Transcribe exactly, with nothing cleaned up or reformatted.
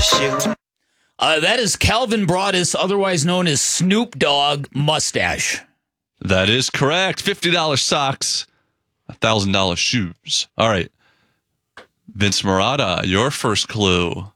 shoe. Uh, that is Calvin Broadus, otherwise known as Snoop Dogg Mustache. That is correct. fifty dollars socks, one thousand dollars shoes. All right. Vince Marotta, your first clue.